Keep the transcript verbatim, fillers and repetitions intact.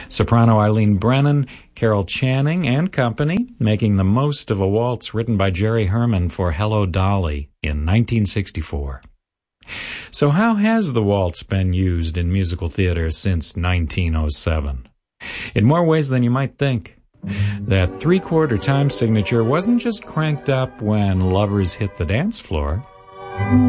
Soprano Eileen Brennan, Carol Channing, and company making the most of a waltz written by Jerry Herman for Hello, Dolly in nineteen sixty-four. So how has the waltz been used in musical theater since nineteen oh seven? In more ways than you might think. That three-quarter time signature wasn't just cranked up when lovers hit the dance floor.